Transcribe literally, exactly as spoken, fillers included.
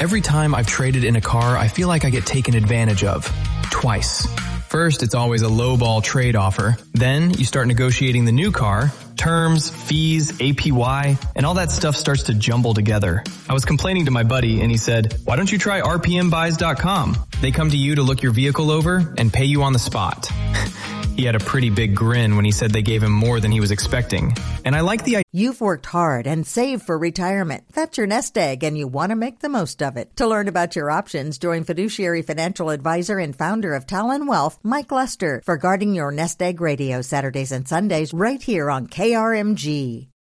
Every time I've traded in a car, I feel like I get taken advantage of. Twice. First, it's always a lowball trade offer. Then, you start negotiating the new car. Terms, fees, A P Y, and all that stuff starts to jumble together. I was complaining to my buddy, and he said, why don't you try R P M buys dot com? They come to you to look your vehicle over and pay you on the spot. He had a pretty big grin when he said they gave him more than he was expecting. And I like the idea. You've worked hard and saved for retirement. That's your nest egg, and you want to make the most of it. To learn about your options, join fiduciary financial advisor and founder of Talon Wealth, Mike Lester, for Guarding Your Nest Egg Radio, Saturdays and Sundays right here on K R M G.